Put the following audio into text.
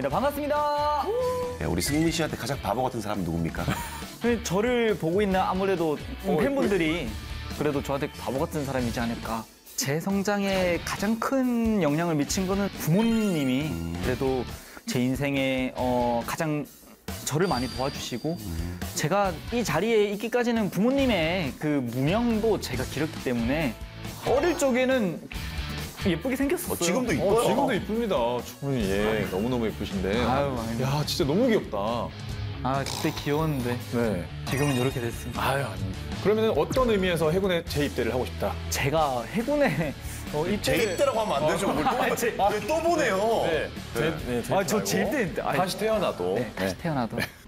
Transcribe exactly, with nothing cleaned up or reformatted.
네, 반갑습니다. 네, 우리 승민 씨한테 가장 바보 같은 사람은 누굽니까? 저를 보고 있는 아무래도 팬분들이 그래도 저한테 바보 같은 사람이지 않을까. 제 성장에 가장 큰 영향을 미친 거는 부모님이 그래도 제 인생에 어, 가장 저를 많이 도와주시고 제가 이 자리에 있기까지는 부모님의 그 무명도 제가 길었기 때문에 어릴 적에는 예쁘게 생겼어요. 어, 지금도 이뻐요. 어, 지금도 이쁩니다. 충분히 예, 너무너무 예쁘신데. 아유, 아유. 야, 진짜 너무 귀엽다. 아, 그때 귀여웠는데 네. 지금은 이렇게 됐습니다. 아유, 아닙니다. 그러면 어떤 의미에서 해군에 재입대를 하고 싶다? 제가 해군에 어, 입대를- 재입대라고 하면 안 되죠. 그걸 또, 아, 제- 아, 또 보네요. 네. 재, 네, 재입대 아, 저 말고 재입대- 아니, 다시 태어나도. 네, 다시 태어나도